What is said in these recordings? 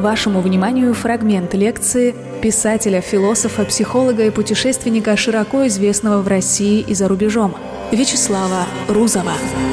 вашему вниманию фрагмент лекции писателя, философа, психолога и путешественника, широко известного в России и за рубежом, Вячеслава Рузова.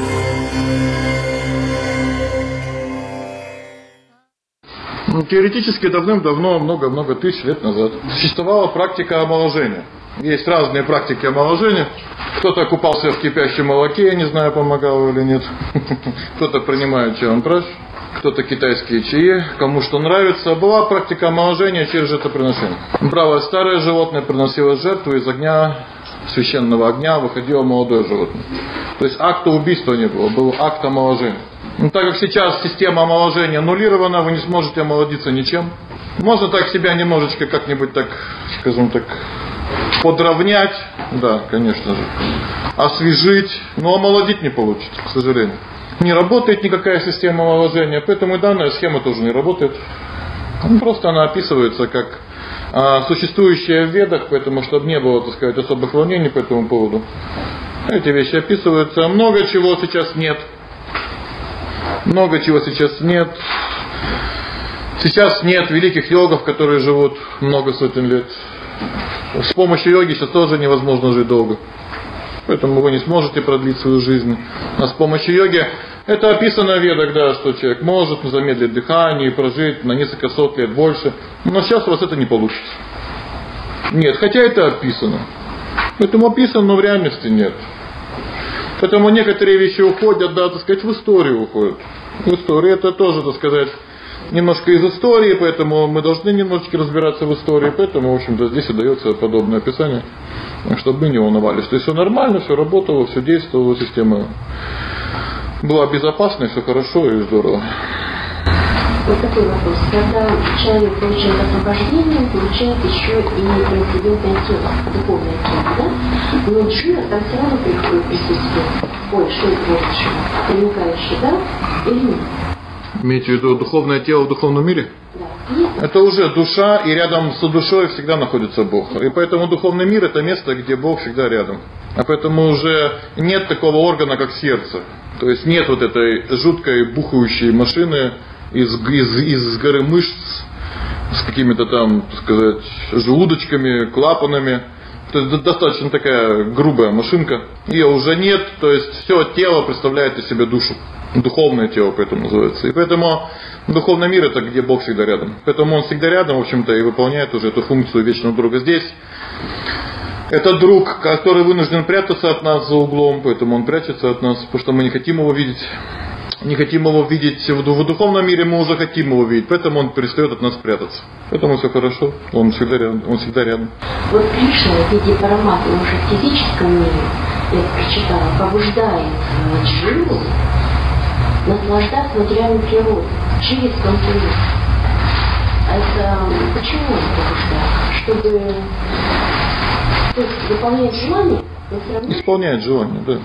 Теоретически давным-давно, много тысяч лет назад, существовала практика омоложения. Есть разные практики омоложения. Кто-то купался в кипящем молоке, я не знаю, помогало или нет. Кто-то принимает чаванпраш, кто-то китайские чаи, кому что нравится. Была практика омоложения через жертвоприношение. Брало старое животное, приносило жертву, из огня, священного огня выходило молодое животное. То есть акта убийства не было, был акт омоложения. Но так как сейчас система омоложения аннулирована, вы не сможете омолодиться ничем. Можно так себя немножечко как-нибудь так, скажем так, подровнять, да, конечно же, освежить, но омолодить не получится, к сожалению. Не работает никакая система омоложения, поэтому и данная схема тоже не работает. Просто она описывается как существующая в ведах, поэтому чтобы не было, так сказать, особых волнений по этому поводу. Эти вещи описываются. Много чего сейчас нет. Много чего сейчас нет. Сейчас нет великих йогов, которые живут много сотен лет. С помощью йоги сейчас тоже невозможно жить долго. Поэтому вы не сможете продлить свою жизнь. А с помощью йоги, это описано в ведах, да, что человек может замедлить дыхание и прожить на несколько сот лет больше. Но сейчас у вас это не получится. Нет, хотя это описано. Поэтому описано, но в реальности нет. Поэтому некоторые вещи уходят, да, так сказать, в историю уходят. В историю это тоже, так сказать, немножко из истории, поэтому мы должны немножечко разбираться в истории, поэтому, в общем-то, здесь и дается подобное описание, чтобы мы не волновались. То есть все нормально, все работало, все действовало, система была безопасной, все хорошо и здорово. Вот такой вопрос. Когда человек получает освобождение, он получает еще и трансцендентное тело, духовное тело, да? Но джина там все равно приходит присутствие. Ой, что это больше? Проникающий, да? Или нет? Имеете в виду духовное тело в духовном мире? Да. Это уже душа, и рядом с душой всегда находится Бог. И поэтому духовный мир это место, где Бог всегда рядом. А поэтому уже нет такого органа, как сердце. То есть нет вот этой жуткой бухающей машины из горы мышц с какими-то там, так сказать, желудочками, клапанами. То есть достаточно такая грубая машинка. Ее уже нет, то есть все тело представляет из себя душу. Духовное тело поэтому называется. И поэтому духовный мир это где Бог всегда рядом. Поэтому Он всегда рядом, в общем-то, и выполняет уже эту функцию вечного друга. Здесь это друг, который вынужден прятаться от нас за углом, поэтому он прячется от нас, потому что мы не хотим его видеть. Не хотим его видеть в духовном мире, мы уже хотим его видеть, поэтому он перестает от нас прятаться. Поэтому все хорошо, он всегда рядом. Он всегда рядом. Вот Кришна в виде параматы уже в физическом мире, я прочитала, побуждает дживу наслаждаться материальной природой через контроль. А это почему он побуждает? Чтобы выполнять желание, но все равно... Исполняет желание, да.